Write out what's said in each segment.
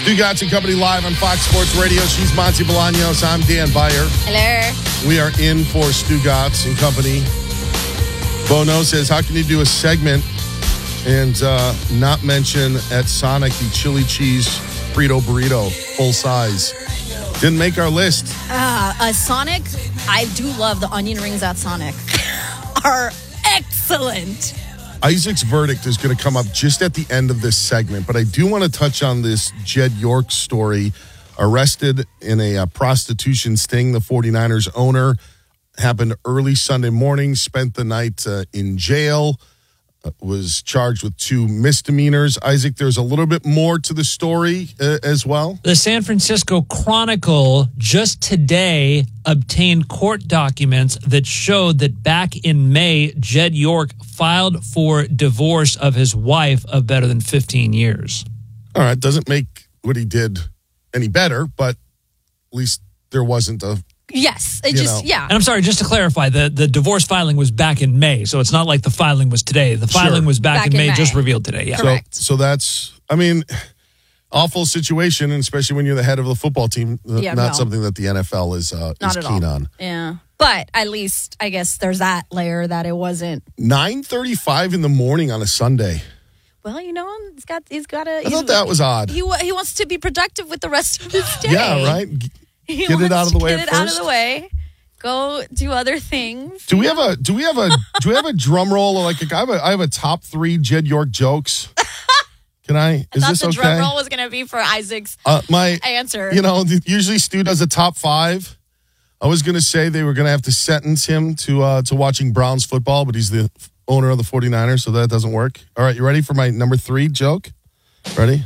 Stu Gatz and Company live on Fox Sports Radio. She's Monty Bolaños. I'm Dan Beyer. Hello. We are in for Stu Gatz and Company. Bono says, how can you do a segment and not mention at Sonic the chili cheese Frito burrito, full size? Didn't make our list. Sonic, I do love the onion rings at Sonic. Are excellent. Isaac's verdict is going to come up just at the end of this segment, but I do want to touch on this Jed York story. Arrested in a prostitution sting, the 49ers owner, happened early Sunday morning, spent the night in jail, was charged with 2 misdemeanors. Isaac, there's a little bit more to the story as well. The San Francisco Chronicle just today obtained court documents that showed that back in May, Jed York filed for divorce of his wife of better than 15 years. All right, doesn't make what he did any better, but at least there wasn't a... Yes, And I'm sorry, just to clarify, the divorce filing was back in May, so it's not like the filing was today. The filing was back in May, just revealed today. Yeah. Correct. So that's, I mean, awful situation, and especially when you're the head of the football team, something that the NFL is keen on. Yeah. But at least, I guess there's that layer that it wasn't. 9:35 in the morning on a Sunday. Well, he's got a... I thought that was odd. He wants to be productive with the rest of his day. Yeah, right? Get it out of the way first. Get it out of the way. Go do other things. Do we have a drum roll? Like I have a top 3 Jed York jokes. Can I? Is this okay? The drum roll was going to be for Isaac's my answer. Usually Stu does a top 5. I was going to say they were going to have to sentence him to watching Browns football, but he's the owner of the 49ers, so that doesn't work. All right, you ready for my number 3 joke? Ready?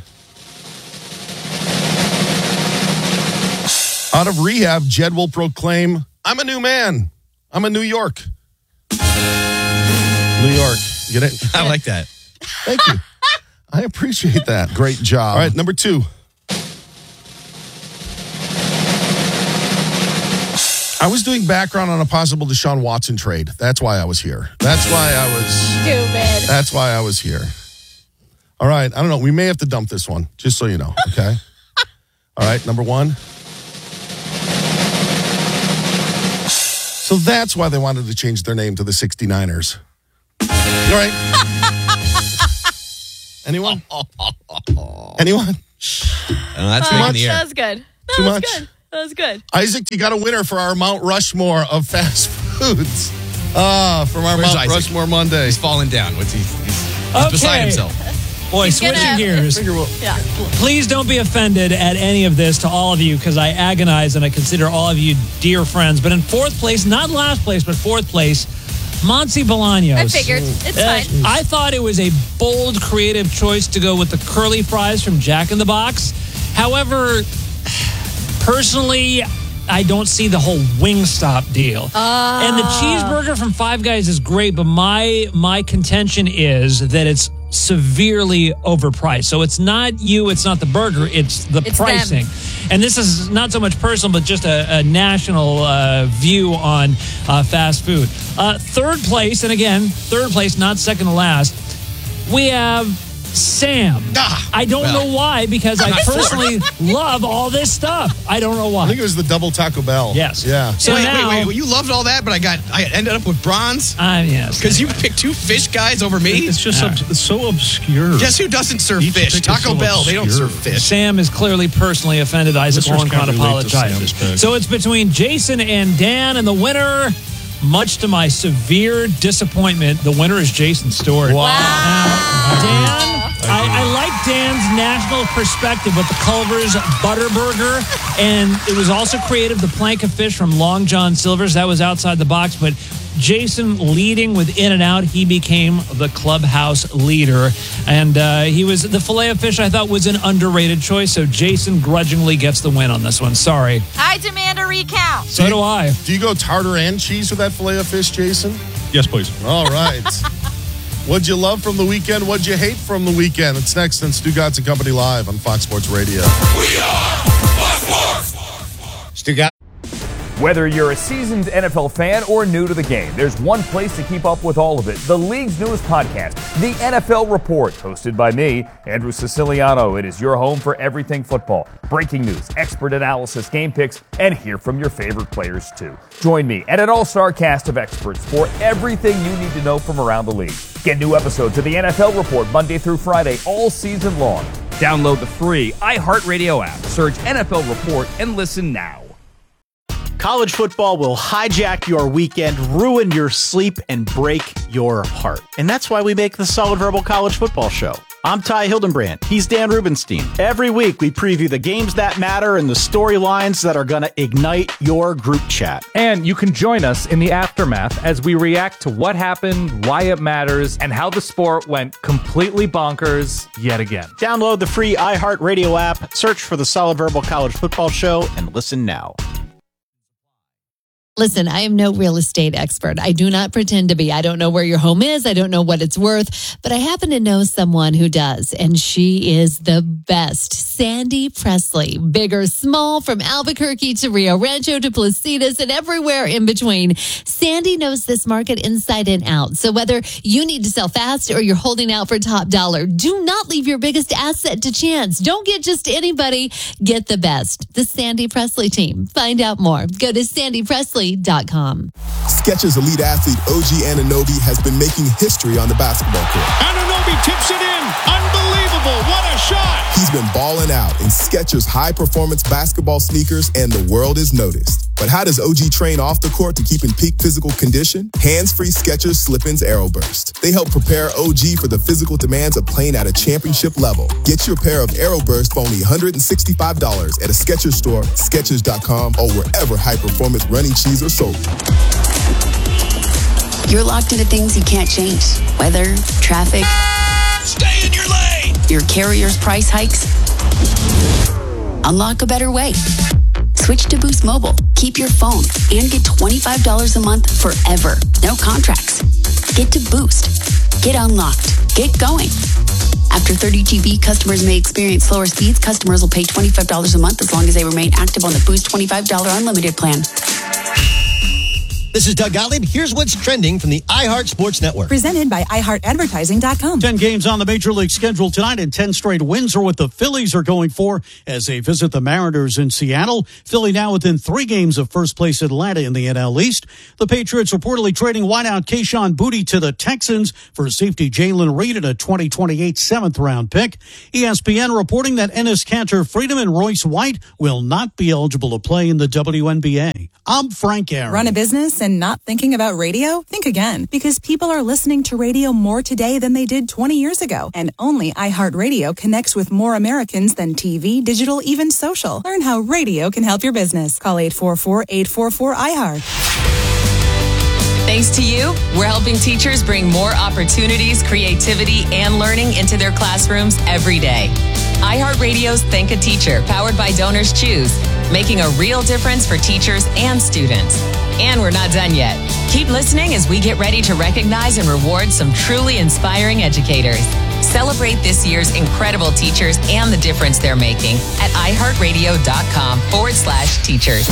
Out of rehab, Jed will proclaim, I'm a new man. I'm a New York. New York. Get it? I like that. Thank you. I appreciate that. Great job. All right, number 2. I was doing background on a possible Deshaun Watson trade. That's why I was here. That's why I was here. All right, I don't know. We may have to dump this one, just so you know, okay? All right, number 1. So that's why they wanted to change their name to the 69ers. All right. Anyone? Anyone? That's making the air. That was good. Too much? That was good. Isaac, you got a winner for our Mount Rushmore of fast foods. From our Where's Mount Isaac? Rushmore Monday. He's falling down. He's beside himself. Boy, switching gears. Yeah. Please don't be offended at any of this to all of you, because I agonize and I consider all of you dear friends. But in 4th place, not last place, but 4th place, Monty Bolaños. I figured. It's fine. I thought it was a bold, creative choice to go with the curly fries from Jack in the Box. However, personally, I don't see the whole Wingstop deal. And the cheeseburger from Five Guys is great, but my contention is that it's severely overpriced. So it's not the burger, it's the pricing. Them. And this is not so much personal, but just a national view on fast food. 3rd place, and again, 3rd place, not second to last, we have Sam. I don't know why, because I personally love all this stuff. I don't know why. I think it was the double Taco Bell. Yes. Yeah. So wait. You loved all that, but I ended up with bronze? Yes. Because you picked 2 fish guys over me? It's just it's so obscure. Guess who doesn't serve fish? Taco Bell. They don't serve fish. Sam is clearly personally offended. Isaac Lowenkron apologizes. So it's between Jason and Dan, and the winner, much to my severe disappointment, the winner is Jason Stewart. Wow. Dan, I like Dan's national perspective with the Culver's Butter Burger, and it was also creative, the plank of fish from Long John Silver's. That was outside the box, but Jason leading with In-N-Out, he became the clubhouse leader. And he was the filet of fish, I thought, was an underrated choice. So Jason grudgingly gets the win on this one. Sorry. I demand a recount. So do I. Do you go tartar and cheese with that filet of fish, Jason? Yes, please. All right. What'd you love from the weekend? What'd you hate from the weekend? It's next on Stu Gatz and Company Live on Fox Sports Radio. We are Fox Sports. Stu Gatz. Whether you're a seasoned NFL fan or new to the game, there's one place to keep up with all of it. The league's newest podcast, The NFL Report, hosted by me, Andrew Siciliano. It is your home for everything football. Breaking news, expert analysis, game picks, and hear from your favorite players too. Join me and an all-star cast of experts for everything you need to know from around the league. Get new episodes of The NFL Report Monday through Friday all season long. Download the free iHeartRadio app. Search NFL Report and listen now. College football will hijack your weekend, ruin your sleep, and break your heart. And that's why we make the Solid Verbal College Football Show. I'm Ty Hildenbrand. He's Dan Rubenstein. Every week, we preview the games that matter and the storylines that are going to ignite your group chat. And you can join us in the aftermath as we react to what happened, why it matters, and how the sport went completely bonkers yet again. Download the free iHeartRadio app, search for the Solid Verbal College Football Show, and listen now. Listen, I am no real estate expert. I do not pretend to be. I don't know where your home is. I don't know what it's worth, but I happen to know someone who does, and she is the best. Sandy Presley, big or small, from Albuquerque to Rio Rancho to Placitas and everywhere in between. Sandy knows this market inside and out. So whether you need to sell fast or you're holding out for top dollar, do not leave your biggest asset to chance. Don't get just anybody. Get the best. The Sandy Presley team. Find out more. Go to sandypresley.com. Skechers elite athlete OG Anunoby has been making history on the basketball court. Anunoby tips it in. Unbelievable. What a shot. He's been balling out in Skechers high-performance basketball sneakers, and the world is noticed. But how does OG train off the court to keep in peak physical condition? Hands-free Skechers Slip-ins Aeroburst. They help prepare OG for the physical demands of playing at a championship level. Get your pair of Aeroburst for only $165 at a Skechers store, Skechers.com, or wherever high-performance running shoes are sold. You're locked into things you can't change. Weather, traffic. Stay in your lane. Your carrier's price hikes. Unlock a better way. Switch to Boost Mobile. Keep your phone and get $25 a month forever. No contracts. Get to Boost. Get unlocked. Get going. After 30 GB, customers may experience slower speeds. Customers will pay $25 a month as long as they remain active on the Boost $25 unlimited plan. This is Doug Gottlieb. Here's what's trending from the iHeart Sports Network. Presented by iHeartAdvertising.com. 10 games on the Major League schedule tonight, and 10 straight wins are what the Phillies are going for as they visit the Mariners in Seattle. Philly now within 3 games of first place Atlanta in the NL East. The Patriots reportedly trading wideout Kayshon Boutte to the Texans for safety Jalen Reed and a 2028 7th-round pick. ESPN reporting that Enes Kanter, Freedom, and Royce White will not be eligible to play in the WNBA. I'm Frank Aaron. Run a business and not thinking about radio? Think again, because people are listening to radio more today than they did 20 years ago. And only iHeartRadio connects with more Americans than TV, digital, even social. Learn how radio can help your business. Call 844-844-iHeart. Thanks to you, we're helping teachers bring more opportunities, creativity, and learning into their classrooms every day. iHeartRadio's Thank a Teacher, powered by Donors Choose, making a real difference for teachers and students. And we're not done yet. Keep listening as we get ready to recognize and reward some truly inspiring educators. Celebrate this year's incredible teachers and the difference they're making at iHeartRadio.com/teachers.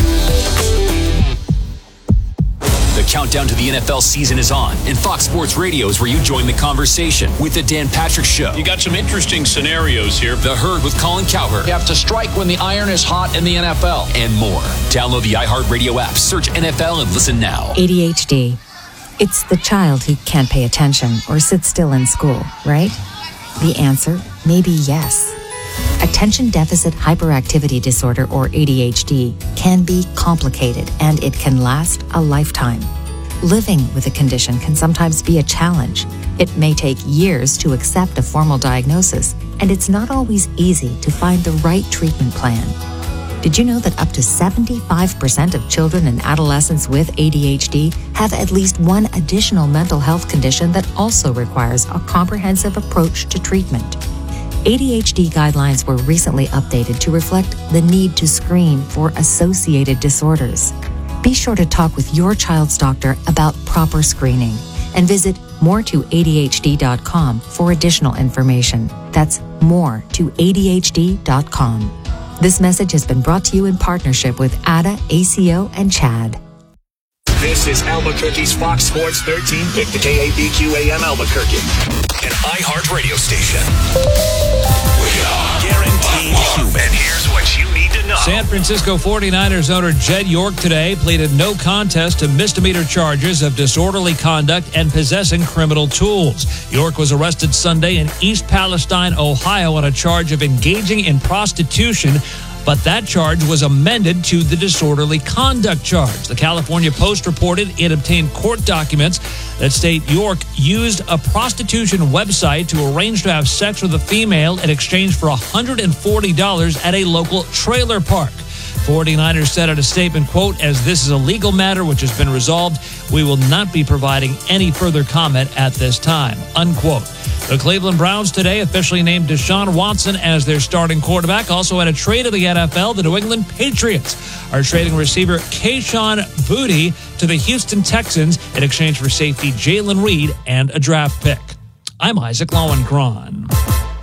The countdown to the NFL season is on, and Fox Sports Radio is where you join the conversation with the Dan Patrick Show. You got some interesting scenarios here. The Herd with Colin Cowherd. You have to strike when the iron is hot in the NFL. And more. Download the iHeartRadio app, search NFL, and listen now. ADHD. It's the child who can't pay attention or sit still in school, right? The answer may be yes. Attention Deficit Hyperactivity Disorder, or ADHD, can be complicated, and it can last a lifetime. Living with a condition can sometimes be a challenge. It may take years to accept a formal diagnosis, and it's not always easy to find the right treatment plan. Did you know that up to 75% of children and adolescents with ADHD have at least one additional mental health condition that also requires a comprehensive approach to treatment? ADHD guidelines were recently updated to reflect the need to screen for associated disorders. Be sure to talk with your child's doctor about proper screening and visit moretoadhd.com for additional information. That's moretoadhd.com. This message has been brought to you in partnership with ADA, ACO, and CHAD. This is Albuquerque's Fox Sports 1350 KABQ AM Albuquerque, an iHeart radio station. We are guaranteed human. And here's what you need to know. San Francisco 49ers owner Jed York today pleaded no contest to misdemeanor charges of disorderly conduct and possessing criminal tools. York was arrested Sunday in East Palestine, Ohio, on a charge of engaging in prostitution, but that charge was amended to the disorderly conduct charge. The California Post reported it obtained court documents that state York used a prostitution website to arrange to have sex with a female in exchange for $140 at a local trailer park. 49ers said in a statement, quote, "As this is a legal matter which has been resolved, we will not be providing any further comment at this time," unquote. The Cleveland Browns today officially named Deshaun Watson as their starting quarterback. Also at a trade of the NFL, the New England Patriots are trading receiver Kayshon Boutte to the Houston Texans in exchange for safety Jalen Reed and a draft pick. I'm Isaac Lowenkron.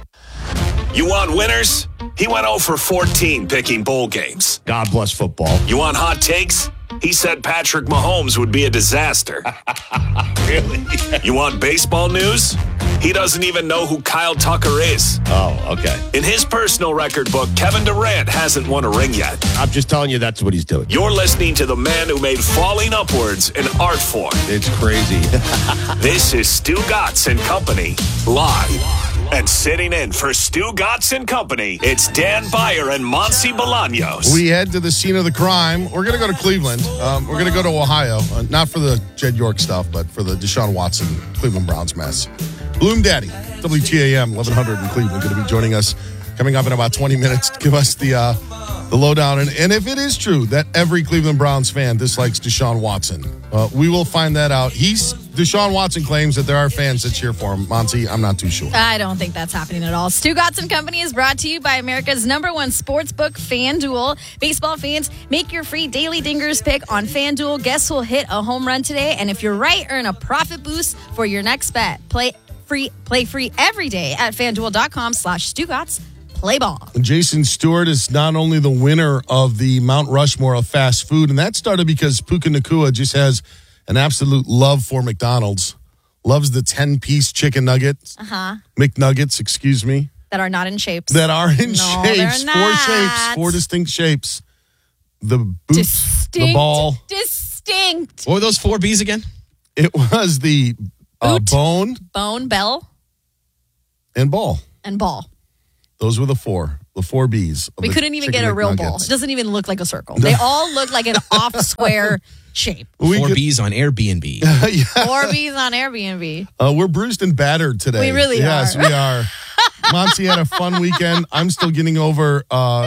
You want winners? He went 0 for 14 picking bowl games. God bless football. You want hot takes? He said Patrick Mahomes would be a disaster. Really? You want baseball news? He doesn't even know who Kyle Tucker is. Oh, okay. In his personal record book, Kevin Durant hasn't won a ring yet. I'm just telling you that's what he's doing. You're listening to the man who made falling upwards an art form. It's crazy. This is Stu Gatz and Company, live. And sitting in for Stu Gatz and Company, it's Dan Beyer and Monty Bolaños. We head to the scene of the crime. We're going to go to Cleveland. We're going to go to Ohio. Not for the Jed York stuff, but for the Deshaun Watson Cleveland Browns mess. Bloom Daddy, WTAM 1100 in Cleveland, going to be joining us coming up in about 20 minutes to give us the lowdown. And if it is true that every Cleveland Browns fan dislikes Deshaun Watson, we will find that out. Deshaun Watson claims that there are fans that cheer for him. Monty, I'm not too sure. I don't think that's happening at all. Stu Gatz and Company is brought to you by America's #1 sportsbook, FanDuel. Baseball fans, make your free daily dingers pick on FanDuel. Guess who'll hit a home run today? And if you're right, earn a profit boost for your next bet. Play free every day at FanDuel.com/StuGatz. Play ball. Jason Stewart is not only the winner of the Mount Rushmore of fast food, and that started because Puka Nacua just has an absolute love for McDonald's. Loves the 10-piece chicken nuggets. McNuggets, excuse me. That are not in shapes. That are in No, shapes. they're 4 not. shapes. 4 distinct shapes. The boot, the ball. Distinct. What were those 4 B's again? It was the bone, bell, and ball. and ball. Those were the 4 B's. We couldn't even get a real ball. It doesn't even look like a circle. They all look like an off-square shape. 4 B's on Airbnb. 4 B's on Airbnb. We're bruised and battered today. We really Yes, are. we are. Monty had a fun weekend. I'm still getting over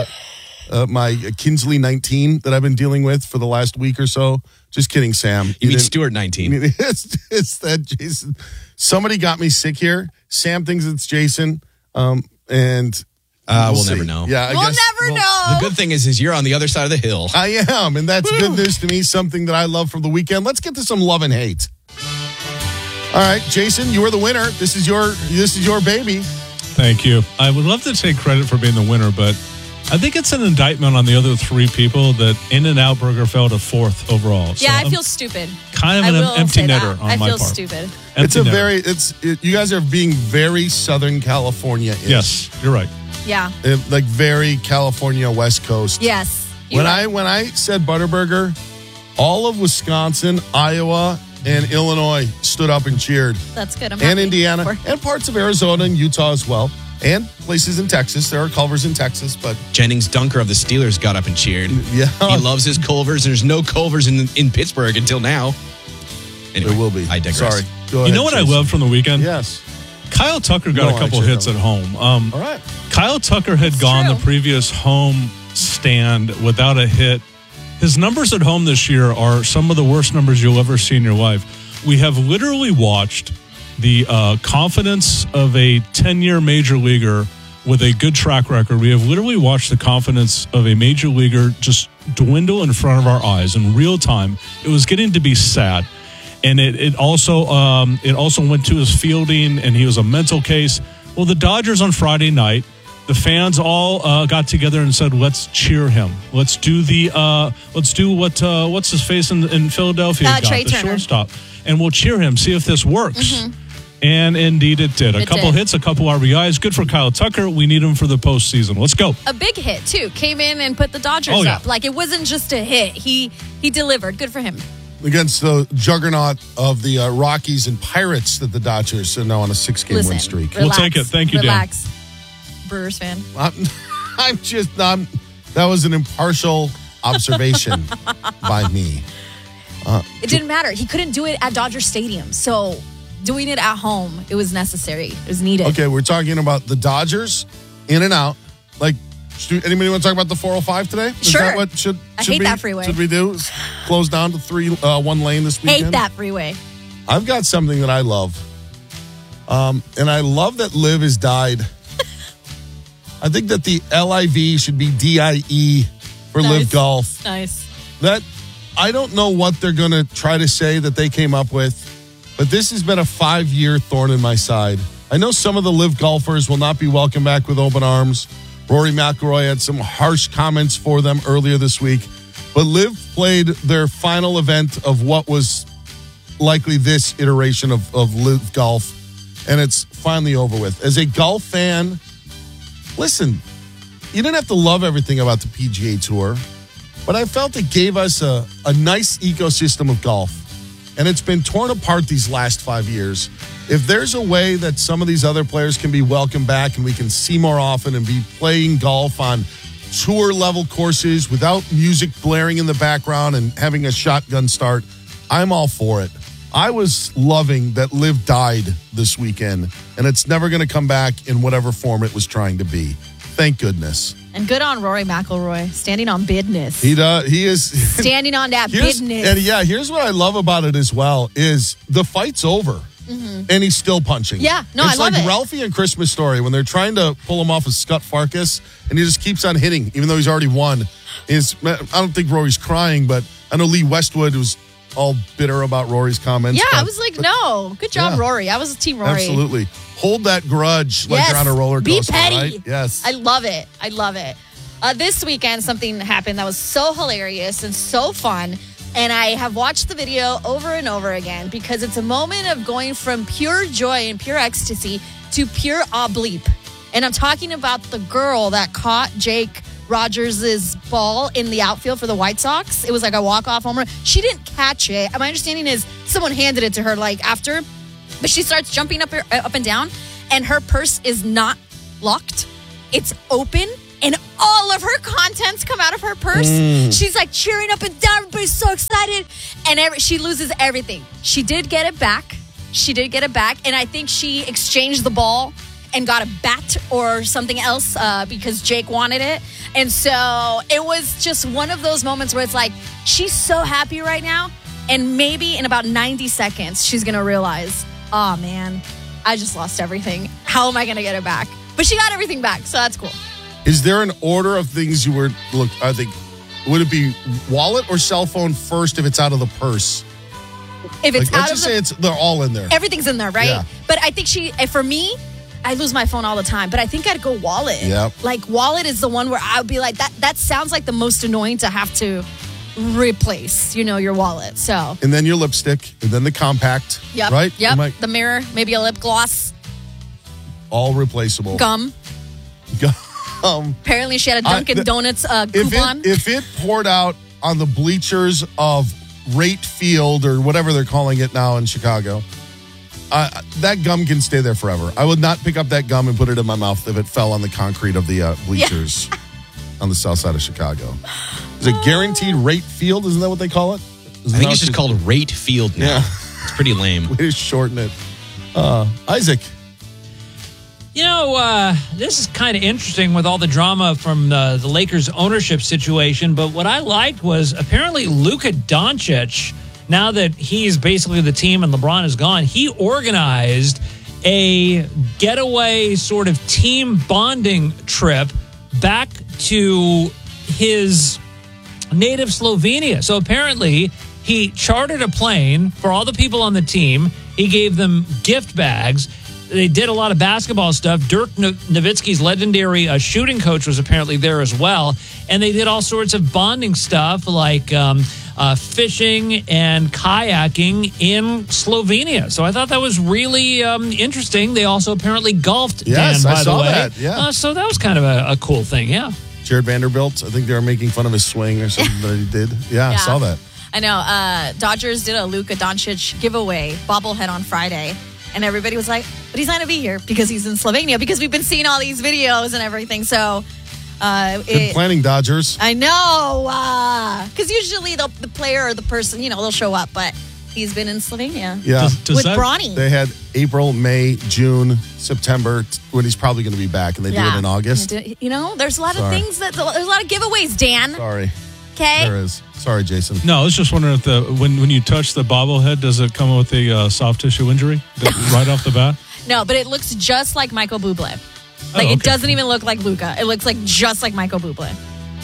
my Kinsley 19 that I've been dealing with for the last week or so. Just kidding, Sam. You mean Stuart 19? It's that Jason. Somebody got me sick here. Sam thinks it's Jason. And we'll never know. Yeah, I We'll guess, never know. The good thing is you're on the other side of the hill. I am, and that's good news to me, something that I love from the weekend. Let's get to some love and hate. All right, Jason, you are the winner. This is your baby. Thank you. I would love to take credit for being the winner, but I think it's an indictment on the other 3 people that In-N-Out Burger fell to 4th overall. Yeah, I feel stupid. Kind of an empty netter on my part. I feel stupid. It's you guys are being very Southern California-ish. Yes, you're right. Yeah. Like very California West Coast. Yes. When I said Butterburger, all of Wisconsin, Iowa, and Illinois stood up and cheered. That's good. And Indiana, and parts of Arizona and Utah as well. And places in Texas. There are Culvers in Texas, but Jennings Dunker of the Steelers got up and cheered. Yeah. He loves his Culvers. There's no Culvers in Pittsburgh until now. Anyway, there will be. I digress. Sorry. Go You ahead, know what Jason. I loved from the weekend? Yes. Kyle Tucker got a couple hits at home. All right. Kyle Tucker had gone the previous home stand without a hit. His numbers at home this year are some of the worst numbers you'll ever see in your life. We have literally watched the confidence of a 10-year major leaguer with a good track record. We have literally watched the confidence of a major leaguer just dwindle in front of our eyes in real time. It was getting to be sad. And it also went to his fielding, and he was a mental case. Well, the Dodgers on Friday night the fans all got together and said, "Let's cheer him. Let's do what's his face in Philadelphia got, Trey the Turner. shortstop, and we'll cheer him. See if this works." Mm-hmm. And indeed, it did. A It couple did. hits, a couple RBIs. Good for Kyle Tucker. We need him for the postseason. Let's go. A big hit, too. Came in and put the Dodgers Oh, yeah. up. Like, it wasn't just a hit. He delivered. Good for him. Against the juggernaut of the Rockies and Pirates that the Dodgers are now on a 6-game Listen, win streak. relax, We'll take it. Thank you, Dan. relax. Brewers fan. That was an impartial observation by me. It didn't matter. He couldn't do it at Dodger Stadium. So doing it at home, it was necessary. It was needed. Okay, we're talking about the Dodgers in and out. Like, anybody want to talk about the 405 today? Is Sure. that what should I hate be? that freeway. Should we do? Close down to one lane this weekend? Hate that freeway. I've got something that I love. And I love that Liv has died. I think that the LIV should be DIE for Live Golf. Nice. That I don't know what they're going to try to say that they came up with, but this has been a 5-year thorn in my side. I know some of the Live golfers will not be welcome back with open arms. Rory McIlroy had some harsh comments for them earlier this week, but Live played their final event of what was likely this iteration of Live Golf, and it's finally over with. As a golf fan, listen, you didn't have to love everything about the PGA Tour, but I felt it gave us a nice ecosystem of golf. And it's been torn apart these last 5 years. If there's a way that some of these other players can be welcomed back and we can see more often and be playing golf on tour level courses without music blaring in the background and having a shotgun start, I'm all for it. I was loving that Liv died this weekend, and it's never going to come back in whatever form it was trying to be. Thank goodness. And good on Rory McIlroy, standing on business. He is Standing on that business. And yeah, here's what I love about it as well is the fight's over. Mm-hmm. And he's still punching. Yeah, no, it's I love like it. Ralphie and Christmas Story when they're trying to pull him off of Scott Farkas, and he just keeps on hitting, even though he's already won. I don't think Rory's crying, but I know Lee Westwood was all bitter about Rory's comments. Yeah, but, I was like, no. Good job, Yeah. Rory. I was Team Rory. Absolutely. Hold that grudge like Yes. you're on a roller coaster. Be petty. Right? Yes. I love it. I love it. This weekend, something happened that was so hilarious and so fun. And I have watched the video over and over again because it's a moment of going from pure joy and pure ecstasy to pure bleep. And I'm talking about the girl that caught Jake Rogers' ball in the outfield for the White Sox. It was like a walk-off home run. She didn't catch it. My understanding is someone handed it to her like after, but she starts jumping up and down, and her purse is not locked. It's open, and all of her contents come out of her purse. She's like cheering up and down. Everybody's so excited, and she loses everything. She did get it back. And I think she exchanged the ball and got a bat or something else because Jake wanted it. And so it was just one of those moments where it's like, she's so happy right now. And maybe in about 90 seconds, she's going to realize, oh, man, I just lost everything. How am I going to get it back? But she got everything back, so that's cool. Is there an order of things you were, I think, would it be wallet or cell phone first if it's out of the purse? If it's let's out just of say they're all in there. everything's in there, right? Yeah. But I think for me, I lose my phone all the time, but I think I'd go wallet. Yep. Like wallet is the one where I'd be like, that sounds like the most annoying to have to replace, your wallet. So. And then your lipstick, and then the compact. Yep. Right? Yep. The mirror, maybe a lip gloss, All replaceable. gum. Apparently she had a Dunkin' Donuts coupon. If it poured out on the bleachers of Rate Field or whatever they're calling it now in Chicago, that gum can stay there forever. I would not pick up that gum and put it in my mouth if it fell on the concrete of the bleachers on the south side of Chicago. Is it guaranteed Rate Field? Isn't that what they call it? I think it's just called Rate Field now. Yeah. It's pretty lame. Way to shorten it. Isaac. This is kind of interesting with all the drama from the Lakers ownership situation. But what I liked was apparently Luka Doncic, now that he's basically the team and LeBron is gone, he organized a getaway sort of team bonding trip back to his native Slovenia. So apparently he chartered a plane for all the people on the team. He gave them gift bags. they did a lot of basketball stuff. Dirk Nowitzki's legendary shooting coach was apparently there as well. And they did all sorts of bonding stuff like fishing and kayaking in Slovenia. So I thought that was really interesting. They also apparently golfed, Yes, Dan, I by saw the way. that, yeah. So that was kind of a cool thing, yeah. Jared Vanderbilt, I think they were making fun of his swing or something that he did. Yeah, I saw that. I know. Dodgers did a Luka Doncic giveaway bobblehead on Friday. And everybody was like, but he's not going to be here because he's in Slovenia because we've been seeing all these videos and everything. So, good planning, Dodgers. I know. Because usually the player or the person, they'll show up. But he's been in Slovenia. Yeah. With Bronny. They had April, May, June, September when he's probably going to be back. And they do it in August. There's a lot of things there's a lot of giveaways, Dan. Sorry. Okay. There is. Sorry, Jason. No, I was just wondering if when you touch the bobblehead, does it come with a soft tissue injury right off the bat? No, but it looks just like Michael Bublé. It doesn't even look like Luka. It looks just like Michael Bublé.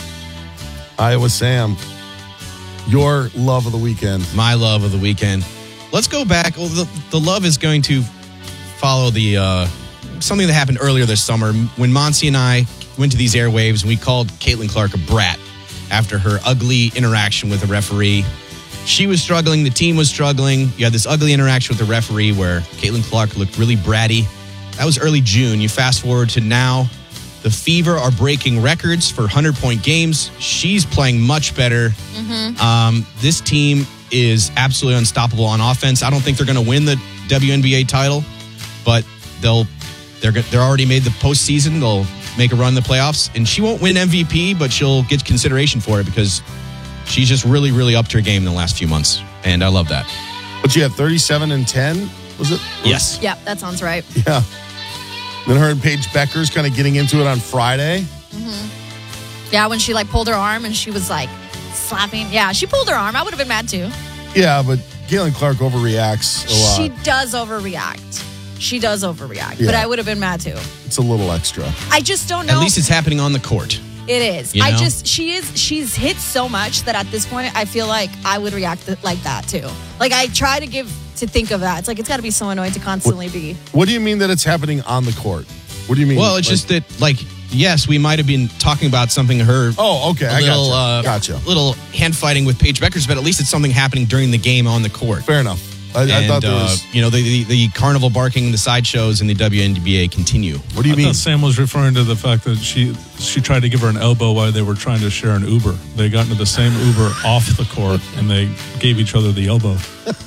Iowa Sam, your love of the weekend. My love of the weekend. Let's go back. Well, the love is going to follow the something that happened earlier this summer when Monty and I went to these airwaves and we called Caitlin Clark a brat after her ugly interaction with the referee. She was struggling. The team was struggling. You had this ugly interaction with the referee where Caitlin Clark looked really bratty. That was early June. You fast forward to now. The Fever are breaking records for 100-point games. She's playing much better. This team is absolutely unstoppable on offense. I don't think they're going to win the WNBA title, but they're already made the postseason. They'll make a run in the playoffs, and she won't win MVP, but she'll get consideration for it because she's just really, really upped her game in the last few months, and I love that. But she had 37 and 10, was it? Yes. Yep, that sounds right. Yeah. Then her and Paige Becker's kind of getting into it on Friday. Yeah, when she pulled her arm and she was slapping. Yeah, she pulled her arm. I would have been mad too. Yeah, but Caitlin Clark overreacts a lot. She does overreact. Yeah. But I would have been mad too. It's a little extra. I just don't know. At least it's happening on the court. It is. You know? She's hit so much that at this point I feel like I would react like that too. I try to think of that. It's got to be so annoying to constantly be. What do you mean that it's happening on the court? What do you mean? Well, it's just that, yes, we might have been talking about something Oh, okay. I gotcha. Little hand fighting with Paige Beckers, but at least it's something happening during the game on the court. Fair enough. I thought there was... the carnival barking, the sideshows in the WNBA continue. What do you mean? I thought Sam was referring to the fact that she tried to give her an elbow while they were trying to share an Uber. They got into the same Uber off the court, and they gave each other the elbow.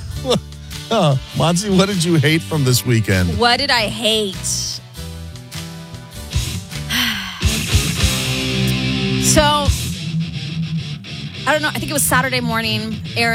Monty, what did you hate from this weekend? What did I hate? So, I don't know. I think it was Saturday morning. Aaron